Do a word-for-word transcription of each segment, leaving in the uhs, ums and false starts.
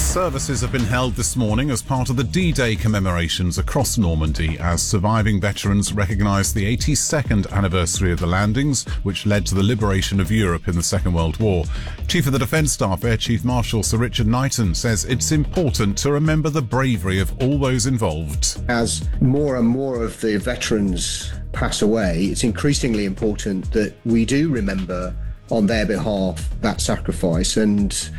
Services have been held this morning as part of the D-Day commemorations across Normandy as surviving veterans recognise the eighty-second anniversary of the landings, which led to the liberation of Europe in the Second World War. Chief of the Defence Staff, Air Chief Marshal Sir Richard Knighton, says it's important to remember the bravery of all those involved. As more and more of the veterans pass away, it's increasingly important that we do remember on their behalf that sacrifice and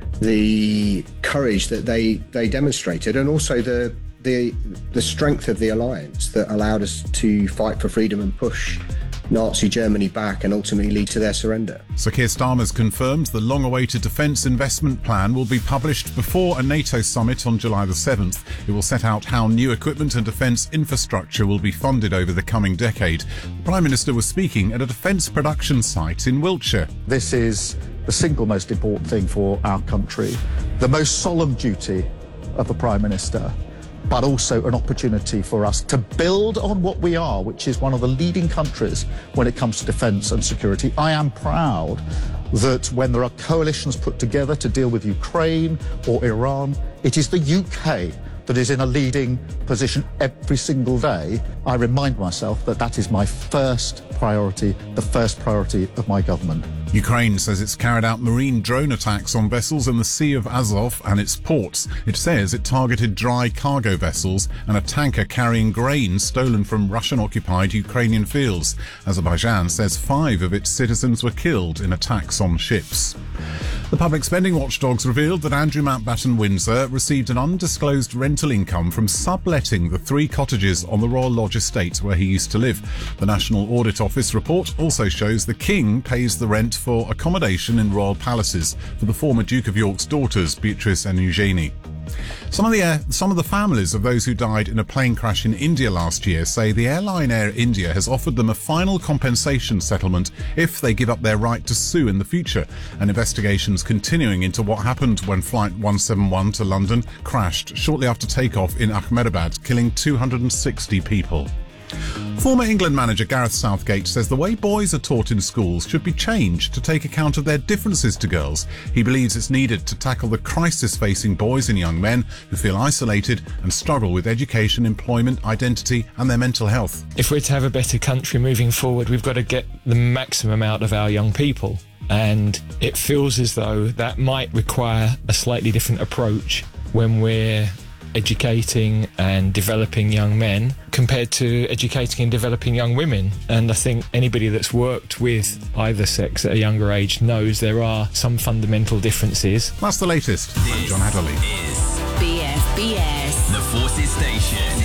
the courage that they, they demonstrated, and also the, the the strength of the alliance that allowed us to fight for freedom and push Nazi Germany back and ultimately lead to their surrender. Sir Keir Starmer's confirmed the long-awaited defence investment plan will be published before a NATO summit on July the seventh. It will set out how new equipment and defence infrastructure will be funded over the coming decade. The Prime Minister was speaking at a defence production site in Wiltshire. This is the single most important thing for our country, the most solemn duty of the Prime Minister, but also an opportunity for us to build on what we are, which is one of the leading countries when it comes to defence and security. I am proud that when there are coalitions put together to deal with Ukraine or Iran, it is the U K that is in a leading position every single day. I remind myself that that is my first priority, the first priority of my government. Ukraine says it's carried out marine drone attacks on vessels in the Sea of Azov and its ports. It says it targeted dry cargo vessels and a tanker carrying grain stolen from Russian-occupied Ukrainian fields. Azerbaijan says five of its citizens were killed in attacks on ships. The public spending watchdogs revealed that Andrew Mountbatten Windsor received an undisclosed rental income from subletting the three cottages on the Royal Lodge estate where he used to live. The National Audit Office report also shows the King pays the rent for accommodation in royal palaces for the former Duke of York's daughters, Beatrice and Eugenie. Some of the uh, some of the families of those who died in a plane crash in India last year say the airline Air India has offered them a final compensation settlement if they give up their right to sue in the future. An investigation's continuing into what happened when Flight one seventy-one to London crashed shortly after takeoff in Ahmedabad, killing two hundred sixty people. Former England manager Gareth Southgate says the way boys are taught in schools should be changed to take account of their differences to girls. He believes it's needed to tackle the crisis facing boys and young men who feel isolated and struggle with education, employment, identity and their mental health. If we're to have a better country moving forward, we've got to get the maximum out of our young people. And it feels as though that might require a slightly different approach when we're educating and developing young men compared to educating and developing young women. And I think anybody that's worked with either sex at a younger age knows there are some fundamental differences. That's the latest. This I'm John Hadley. Is B F B S. The Forces Station.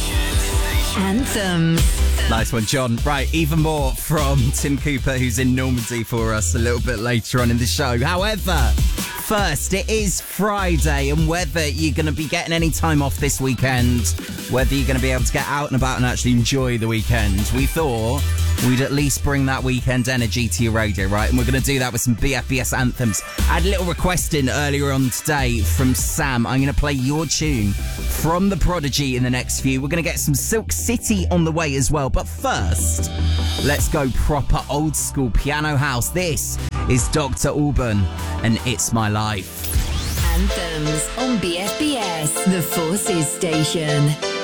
Station. Anthems. Nice one, John. Right, even more from Tim Cooper, who's in Normandy for us a little bit later on in the show. However, first, it is Friday, and whether you're going to be getting any time off this weekend, whether you're going to be able to get out and about and actually enjoy the weekend, we thought we'd at least bring that weekend energy to your radio, right? And we're going to do that with some B F B S anthems. I had a little request in earlier on today from Sam. I'm going to play your tune from The Prodigy in the next few. We're going to get some Silk City on the way as well. But first, let's go proper old school piano house. This is Doctor Alban and It's My Life. Anthems on B F B S, the Forces Station.